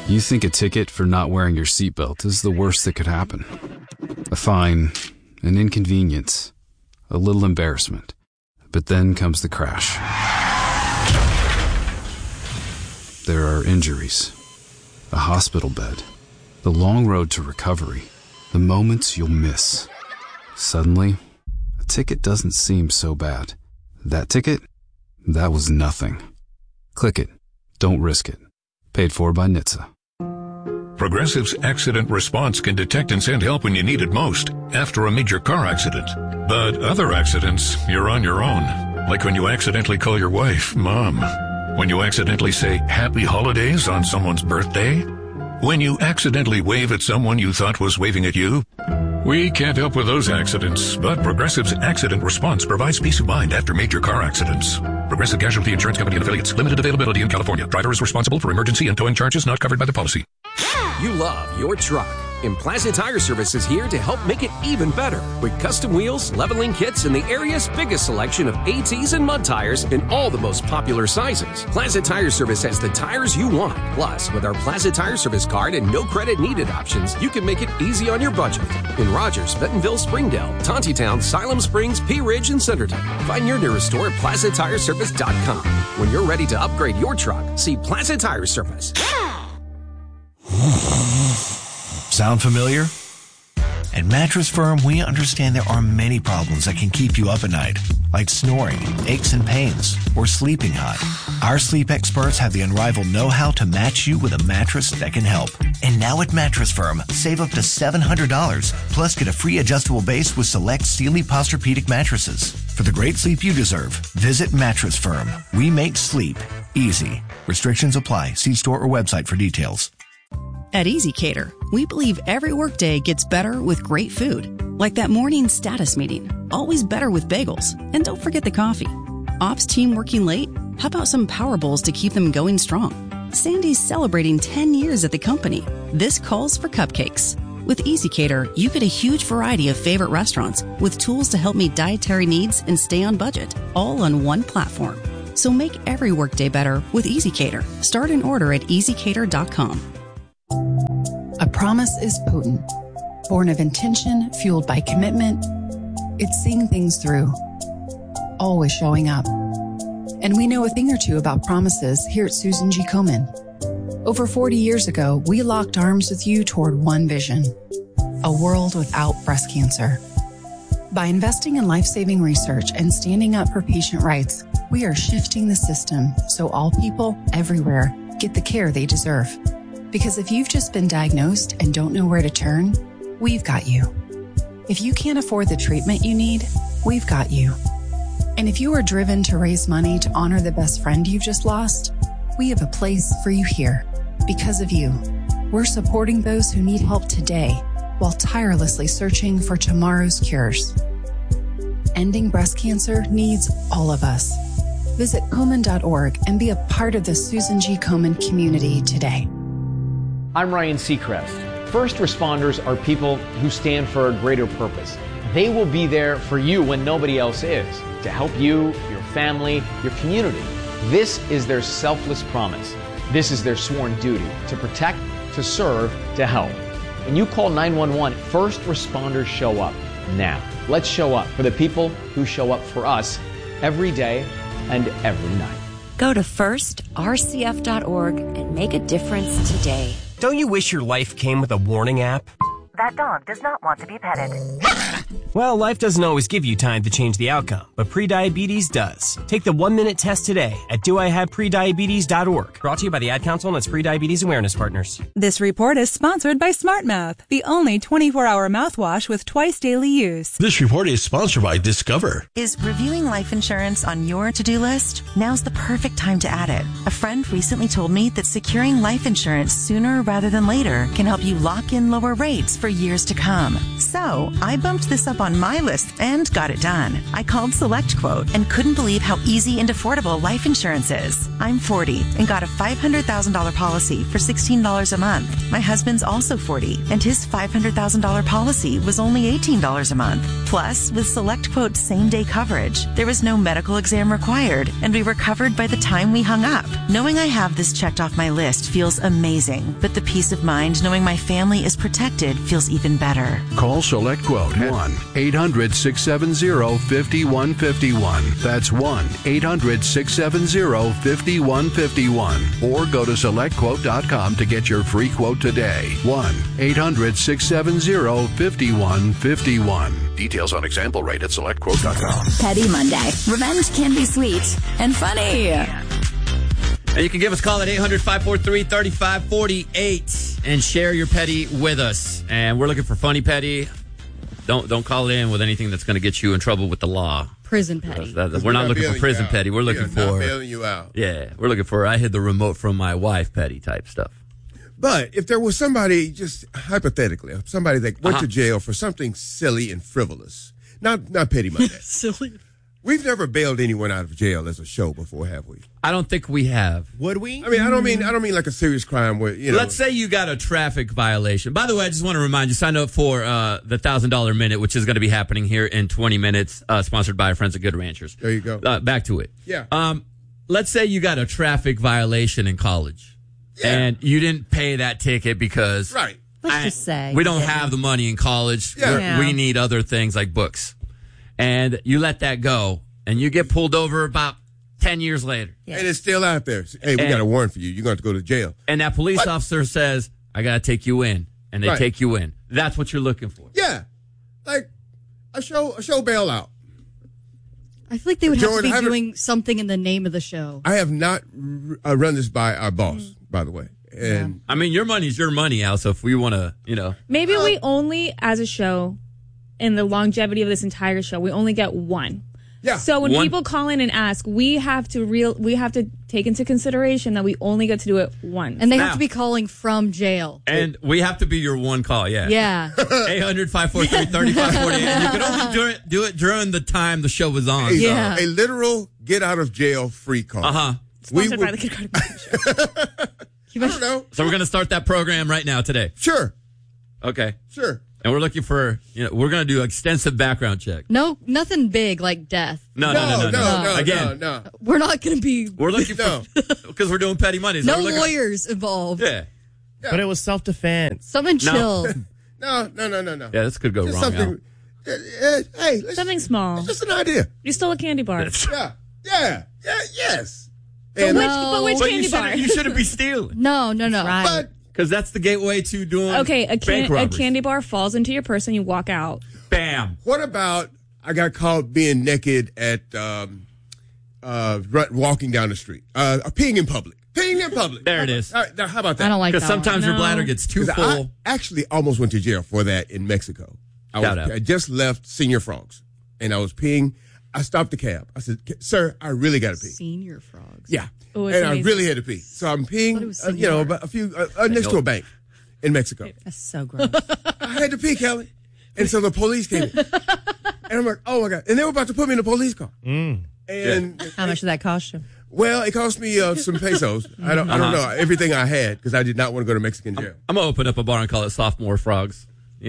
You think a ticket for not wearing your seatbelt is the worst that could happen. A fine, an inconvenience, a little embarrassment. But then comes the crash. There are injuries, a hospital bed, the long road to recovery, the moments you'll miss. Suddenly, a ticket doesn't seem so bad. That ticket? That was nothing. Click it. Don't risk it. Paid for by NHTSA. Progressive's accident response can detect and send help when you need it most, after a major car accident. But other accidents, you're on your own. Like when you accidentally call your wife Mom. When you accidentally say Happy Holidays on someone's birthday. When you accidentally wave at someone you thought was waving at you. We can't help with those accidents, but Progressive's accident response provides peace of mind after major car accidents. Progressive Casualty Insurance Company and Affiliates. Limited availability in California. Driver is responsible for emergency and towing charges not covered by the policy. You love your truck, and Plaza Tire Service is here to help make it even better with custom wheels, leveling kits, and the area's biggest selection of ATs and mud tires in all the most popular sizes. Plaza Tire Service has the tires you want. Plus, with our Plaza Tire Service card and no credit needed options, you can make it easy on your budget. In Rogers, Bentonville, Springdale, Tontitown, Siloam Springs, Pea Ridge, and Centerton. Find your nearest store at PlazaTireService.com. When you're ready to upgrade your truck, see Plaza Tire Service. Sound familiar? At Mattress Firm, we understand there are many problems that can keep you up at night, like snoring, aches and pains, or sleeping hot. Our sleep experts have the unrivaled know-how to match you with a mattress that can help. And now at Mattress Firm, save up to $700, plus get a free adjustable base with select Sealy Posturepedic mattresses. For the great sleep you deserve, visit Mattress Firm. We make sleep easy. Restrictions apply. See store or website for details. At EasyCater, we believe every workday gets better with great food. Like that morning status meeting, always better with bagels. And don't forget the coffee. Ops team working late? How about some Power Bowls to keep them going strong? Sandy's celebrating 10 years at the company. This calls for cupcakes. With EasyCater, you get a huge variety of favorite restaurants with tools to help meet dietary needs and stay on budget, all on one platform. So make every workday better with EasyCater. Start an order at easycater.com. A promise is potent, born of intention, fueled by commitment. It's seeing things through, always showing up. And we know a thing or two about promises here at Susan G. Komen. Over 40 years ago, we locked arms with you toward one vision, a world without breast cancer. By investing in life-saving research and standing up for patient rights, we are shifting the system so all people everywhere get the care they deserve. Because if you've just been diagnosed and don't know where to turn, we've got you. If you can't afford the treatment you need, we've got you. And if you are driven to raise money to honor the best friend you've just lost, we have a place for you here. Because of you, we're supporting those who need help today while tirelessly searching for tomorrow's cures. Ending breast cancer needs all of us. Visit Komen.org and be a part of the Susan G. Komen community today. I'm Ryan Seacrest. First responders are people who stand for a greater purpose. They will be there for you when nobody else is, to help you, your family, your community. This is their selfless promise. This is their sworn duty, to protect, to serve, to help. When you call 911, first responders show up now. Let's show up for the people who show up for us every day and every night. Go to firstrcf.org and make a difference today. Don't you wish your life came with a warning app? That dog does not want to be petted. Well, life doesn't always give you time to change the outcome, but prediabetes does. Take the 1-minute test today at doihaveprediabetes.org. Brought to you by the Ad Council and its Prediabetes Awareness Partners. This report is sponsored by SmartMouth, the only 24-hour mouthwash with twice daily use. This report is sponsored by Discover. Is reviewing life insurance on your to-do list? Now's the perfect time to add it. A friend recently told me that securing life insurance sooner rather than later can help you lock in lower rates for years to come. So I bumped this up up on my list and got it done. I called SelectQuote and couldn't believe how easy and affordable life insurance is. I'm 40 and got a $500,000 policy for $16 a month. My husband's also 40 and his $500,000 policy was only $18 a month. Plus, with SelectQuote's same-day coverage, there was no medical exam required and we were covered by the time we hung up. Knowing I have this checked off my list feels amazing, but the peace of mind knowing my family is protected feels even better. Call SelectQuote at 1-800-670-5151. That's 1-800-670-5151. Or go to SelectQuote.com to get your free quote today. 1-800-670-5151. Details on example rate at SelectQuote.com. Petty Monday. Revenge can be sweet and funny. And you can give us a call at 800-543-3548 and share your petty with us. And we're looking for funny petty. Don't call in with anything that's going to get you in trouble with the law. Prison petty. We're not looking for prison petty. We're looking for bailing you out. Yeah, we're looking for I hid the remote from my wife petty type stuff. But if there was somebody, just hypothetically, somebody that went to jail for something silly and frivolous, not Petty Monday. Silly. We've never bailed anyone out of jail as a show before, have we? I don't think we have. Would we? I mean, I don't mean like a serious crime where, you know. Let's say you got a traffic violation. By the way, I just want to remind you, sign up for the $1,000 Minute, which is going to be happening here in 20 minutes, sponsored by our friends at Good Ranchers. There you go. Back to it. Yeah. Let's say you got a traffic violation in college, and you didn't pay that ticket because Let's just say we don't have the money in college. Yeah. We need other things like books. And you let that go, and you get pulled over about 10 years later. And it's still out there. Hey, we got a warrant for you. You're going to have to go to jail. And that police officer says, I got to take you in. And they take you in. That's what you're looking for. Yeah. Like a show bailout. I feel like they would have to be doing something in the name of the show. I have not run this by our boss, by the way. And I mean, your money's your money, Al. So if we want to, Maybe we only, as a show, in the longevity of this entire show, we only get one. Yeah. So when people call in and ask, we have to take into consideration that we only get to do it once. And they have to be calling from jail. And we have to be your one call, yeah. Yeah. 800-543-3548. You can only do it during the time the show was on. Yeah. A literal get out of jail free call. Uh-huh. Sponsored by the Kid Carter I don't know. So we're going to start that program right now today. Sure. Okay. Sure. And we're looking for, we're going to do extensive background check. No, nothing big like death. No. Again, no. We're not going to be. We're looking for, because we're doing petty money. No lawyers involved. Yeah. But it was self-defense. Something chill. No. Yeah, this could go wrong. Something. Hey, something small. It's just an idea. You stole a candy bar. Yeah. Yes. But which candy bar? You shouldn't be stealing. No. But because that's the gateway to doing a bank robberies. candy bar falls into your purse and you walk out. Bam. What about I got caught being naked at walking down the street, peeing in public. There it is. All right, now, how about that? I don't like that. Because sometimes your bladder gets too full. I actually almost went to jail for that in Mexico. I just left Senior Frogs, and I was peeing. I stopped the cab. I said, "Sir, I really got to pee." Senior Frogs. Yeah. Oh, and amazing. I really had to pee. So I'm peeing, about a few, next to a bank in Mexico. That's so gross. I had to pee, Kelly. And so the police came in. And I'm like, oh my God. And they were about to put me in a police car. And how much did that cost you? Well, it cost me some pesos. I don't know. Everything I had, because I did not want to go to Mexican jail. I'm going to open up a bar and call it Sophomore Frogs,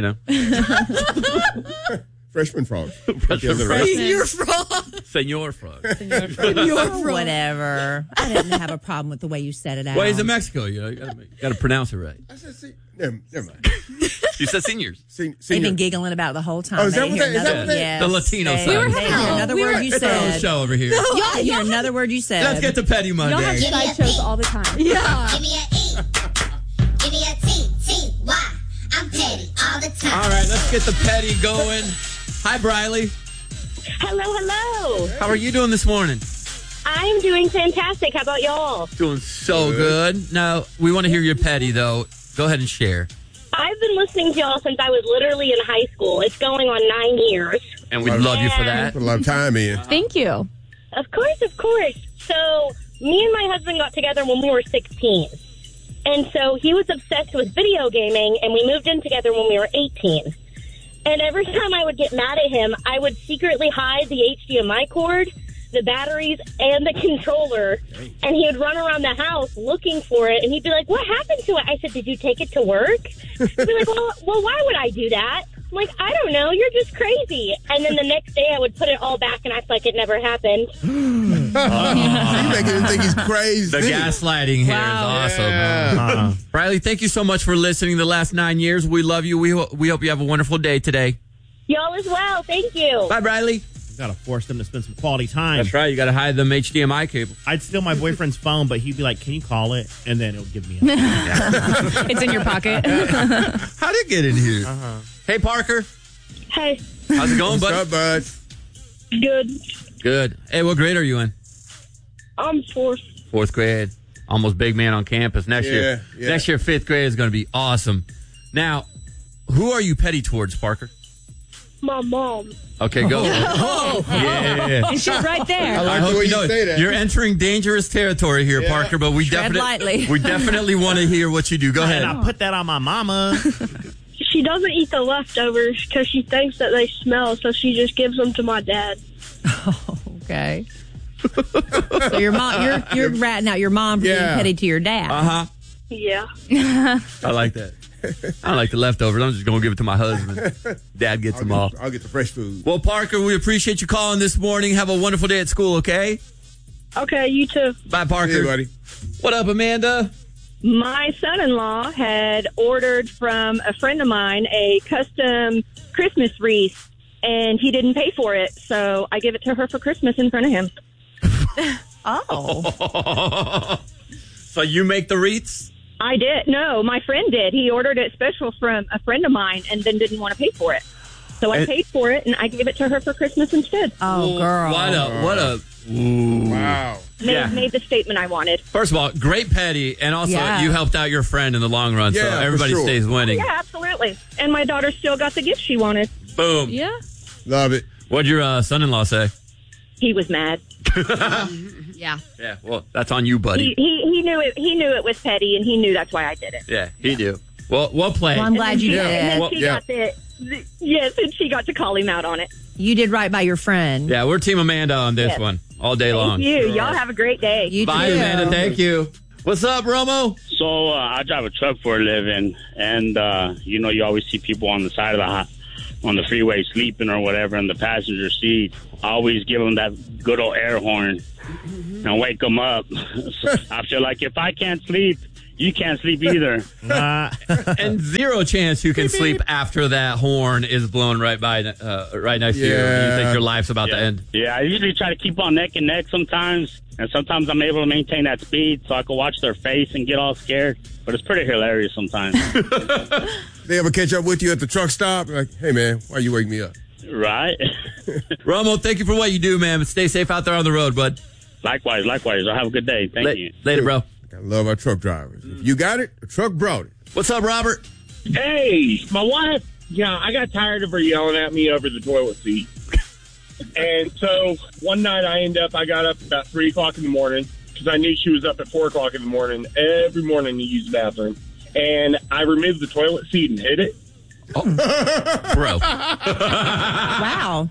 Freshman Frogs. Senior Frogs. Senor Frogs. Whatever. I didn't have a problem with the way you said it out. Well, he's in Mexico. You got to pronounce it right. I said, never mind. You said seniors. They've been giggling about it the whole time. Oh, is that what that? Yes. The Latino side. We were having another word you said. It's our own show over here. Y'all hear another word you said. Let's get to Petty Monday. Y'all have sideshows all the time. Yeah. Give me an E. Give me a T. T-Y. I'm petty all the time. All right, let's get the petty going. Hi, Briley. Hello. How are you doing this morning? I'm doing fantastic. How about y'all? Doing so good. Now, we want to hear your petty, though. Go ahead and share. I've been listening to y'all since I was literally in high school. It's going on 9 years. And we love you for that. Put a lot of time in. Thank you. Of course. So, me and my husband got together when we were 16. And so he was obsessed with video gaming, and we moved in together when we were 18. And every time I would get mad at him, I would secretly hide the HDMI cord, the batteries, and the controller. And he would run around the house looking for it. And he'd be like, what happened to it? I said, did you take it to work? He'd be like, well, why would I do that? I'm like, I don't know. You're just crazy. And then the next day I would put it all back and act like it never happened. You making him think he's crazy. The gaslighting here is awesome. Yeah. Riley, thank you so much for listening the last 9 years. We love you. We hope you have a wonderful day today. Y'all as well. Thank you. Bye, Riley. Got to force them to spend some quality time. That's right. You got to hide them HDMI cable. I'd steal my boyfriend's phone, but he'd be like, can you call it? And then it'll give me a It's in your pocket. How'd it get in here? Hey, Parker. Hey. How's it going, bud? What's up, bud? Good. Good. Hey, what grade are you in? I'm 4th. 4th grade. Almost big man on campus. Next year, 5th grade is going to be awesome. Now, who are you petty towards, Parker? My mom. Okay, go. Yeah. And she's right there. I hope you know it. You're entering dangerous territory here, Parker, but we definitely want to hear what you do. Go ahead. And I put that on my mama. She doesn't eat the leftovers because she thinks that they smell, so she just gives them to my dad. Okay. So your mom, you're ratting out your mom for being petty to your dad. Yeah. I like that. I don't like the leftovers. I'm just going to give it to my husband. Dad gets them all. I'll get the fresh food. Well, Parker, we appreciate you calling this morning. Have a wonderful day at school, okay? Okay, you too. Bye, Parker. Hey, buddy. What up, Amanda? My son-in-law had ordered from a friend of mine a custom Christmas wreath, and he didn't pay for it, so I gave it to her for Christmas in front of him. Oh. So you make the wreaths? I did. No, my friend did. He ordered it special from a friend of mine and then didn't want to pay for it. So I paid for it, and I gave it to her for Christmas instead. Oh, girl. What a wow. Made the statement I wanted. First of all, great petty, and also you helped out your friend in the long run, so everybody stays winning. Yeah, absolutely. And my daughter still got the gift she wanted. Boom. Yeah. Love it. What'd your son-in-law say? He was mad. Yeah. Yeah, well, that's on you, buddy. He knew it. He knew it was petty, and he knew that's why I did it. Yeah, he knew. Well play. Well, I'm glad you did. And then she got and she got to call him out on it. You did right by your friend. Yeah, we're Team Amanda on this one all day long. Thank you. Y'all have a great day. You Bye, too. Amanda. Thank you. What's up, Romo? So I drive a truck for a living, and you always see people on the side of on the freeway sleeping or whatever in the passenger seat. I always give them that good old air horn and wake them up. So I feel like if I can't sleep, you can't sleep either. And zero chance you can sleep after that horn is blown right next to you. You think your life's about to end. Yeah, I usually try to keep on neck and neck sometimes, and sometimes I'm able to maintain that speed so I can watch their face and get all scared. But it's pretty hilarious sometimes. They ever catch up with you at the truck stop? Like, hey, man, why you wake me up? Right. Romo, thank you for what you do, man. Stay safe out there on the road, bud. Likewise. I'll have a good day. Thank you. Later, bro. I love our truck drivers. If you got it, the truck brought it. What's up, Robert? Hey, my wife, I got tired of her yelling at me over the toilet seat. And so one night I got up about 3 o'clock in the morning because I knew she was up at 4 o'clock in the morning every morning to use the bathroom. And I removed the toilet seat and hid it. Oh, bro. Wow.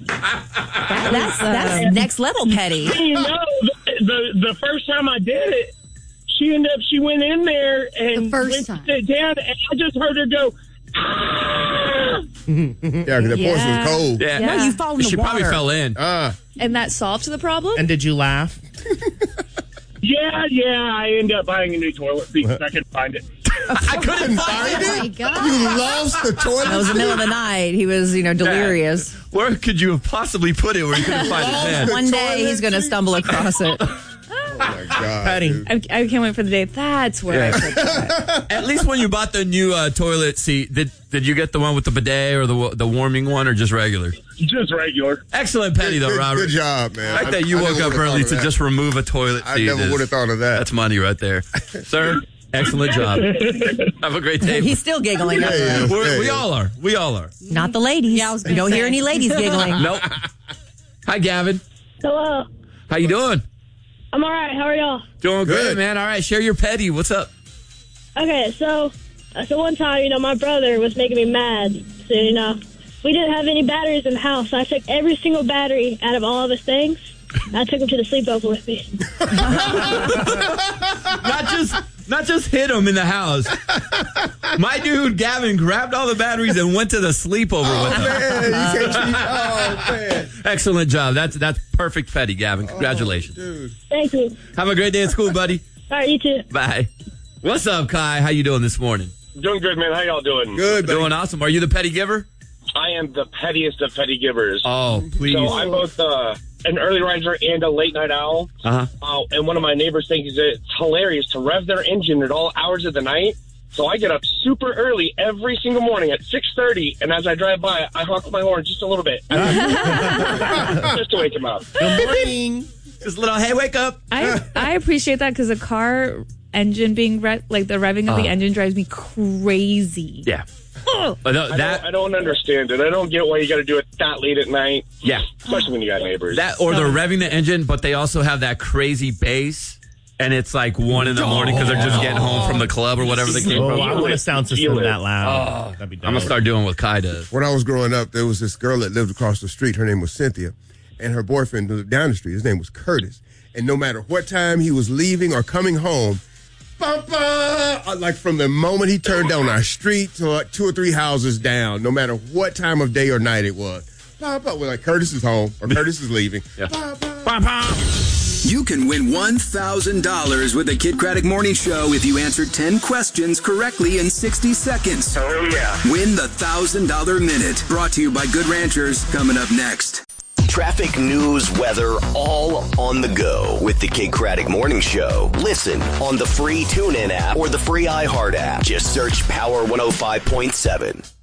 That's next level petty. The first time I did it, she went in there and went to sit down, and I just heard her go, ah! Yeah, because the portion was cold. Yeah. No, you fall in the She water. probably fell in. And that solved the problem? And did you laugh? Yeah, I ended up buying a new toilet seat because I couldn't find it. I couldn't find Oh, my it? God. You lost the toilet It was the middle of the night. He was, delirious. Where could you have possibly put it where you couldn't find it, man? One day he's going to stumble across it. Oh, my God. Petty. I can't wait for the day. That's where I put that. At least when you bought the new toilet seat, did you get the one with the bidet or the warming one or just regular? Just regular. Excellent petty, though, Robert. Good job, man. I like that you woke up early to just remove a toilet seat. I never would have thought of that. That's money right there. Sir, excellent job. Have a great day. He's still giggling. We all are. We all are. Not the ladies. Yeah, I was you don't hear any ladies giggling. Nope. Hi, Gavin. Hello. How you doing? I'm all right. How are y'all? Doing good, man. All right, share your petty. What's up? Okay, so one time, my brother was making me mad. So, we didn't have any batteries in the house. So I took every single battery out of all of his things. I took him to the sleepover with me. Not just hit him in the house. My dude Gavin grabbed all the batteries and went to the sleepover with him. Man. Excellent job. That's perfect petty, Gavin. Congratulations. Dude. Thank you. Have a great day at school, buddy. All right, you too. Bye. What's up, Kai? How you doing this morning? Doing good, man. How y'all doing? Good, buddy. Doing awesome. Are you the petty giver? I am the pettiest of petty givers. Oh, please. So I'm both an early riser and a late night owl. And one of my neighbors thinks it's hilarious to rev their engine at all hours of the night. So I get up super early every single morning at 6:30, and as I drive by, I honk my horn just a little bit. Just to wake him up. Good morning. Just a little, hey, wake up. I appreciate that because a car engine being the revving of the engine drives me crazy. Yeah. I don't understand it. I don't get why you got to do it that late at night. Yeah. Especially when you got neighbors. Or they're revving the engine, but they also have that crazy bass. And it's like 1 in the morning because they're just getting home from the club or whatever they came from. I want a sound system that loud. That'd be dope. I'm going to start doing what Kai does. When I was growing up, there was this girl that lived across the street. Her name was Cynthia. And her boyfriend lived down the street. His name was Curtis. And no matter what time he was leaving or coming home, like from the moment he turned down our street to like 2 or 3 houses down, no matter what time of day or night it was, we're like, Curtis is home or Curtis is leaving. Yeah. You can win $1,000 with the Kid Craddock Morning Show if you answer 10 questions correctly in 60 seconds. Oh, yeah. Win the $1,000 Minute. Brought to you by Good Ranchers. Coming up next. Traffic, news, weather, all on the go with the Kid Craddock Morning Show. Listen on the free TuneIn app or the free iHeart app. Just search Power 105.7.